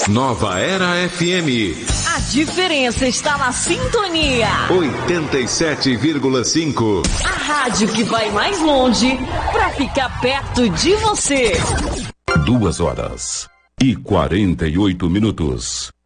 Nova Era FM. A diferença está na sintonia. 87,5. A rádio que vai mais longe para ficar perto de você. 2 horas e 48 minutos.